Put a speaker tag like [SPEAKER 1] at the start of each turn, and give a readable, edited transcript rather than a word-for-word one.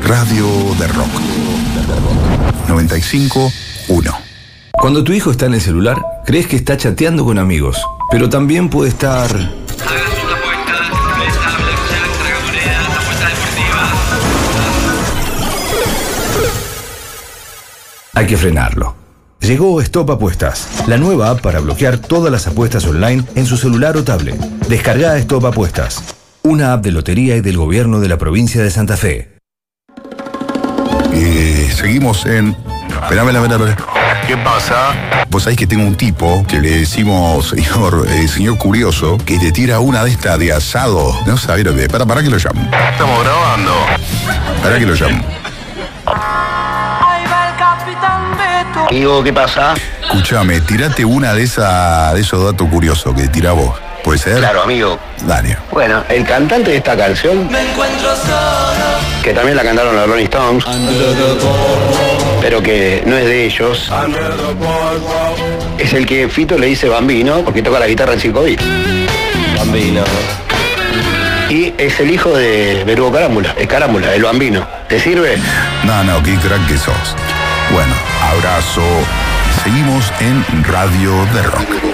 [SPEAKER 1] Radio de Rock 95.1.
[SPEAKER 2] Cuando tu hijo está en el celular, crees que está chateando con amigos, pero también puede estar... Hay que frenarlo. Llegó Stop Apuestas, la nueva app para bloquear todas las apuestas online en su celular o tablet. Descarga Stop Apuestas, una app de lotería y del gobierno de la provincia de Santa Fe.
[SPEAKER 1] Seguimos en... Esperá.
[SPEAKER 3] ¿Qué pasa?
[SPEAKER 1] Vos sabés que tengo un tipo que le decimos, señor curioso, que te tira una de estas de asado. No sabés lo que... Para que lo llamo.
[SPEAKER 3] Estamos grabando.
[SPEAKER 1] Para que lo llamo.
[SPEAKER 3] Amigo, ¿qué pasa?
[SPEAKER 1] Escuchame, tirate una de esos datos curiosos que tirá vos. ¿Puede ser?
[SPEAKER 3] Claro, amigo.
[SPEAKER 1] Dale.
[SPEAKER 3] Bueno, el cantante de esta canción,
[SPEAKER 4] Me encuentro solo.
[SPEAKER 3] que también la cantaron los Rolling Stones, pero que no es de ellos, es el que Fito le dice Bambino, porque toca la guitarra en 5 bits.
[SPEAKER 4] Bambino.
[SPEAKER 3] Y es el hijo de Berugo Carámbula, el Bambino. ¿Te sirve?
[SPEAKER 1] No, qué crack que sos. Bueno, abrazo. Seguimos en Radio de Rock.